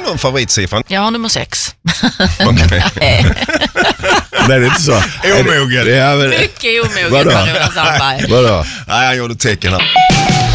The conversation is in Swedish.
någon favoritsiffra? Jag har nummer 6. Okay. Nej, det är inte så. Omogen. Ja, men... Mycket omogen, Per-Jonas Sandberg. Vadå? Nej, han gjorde tecken här.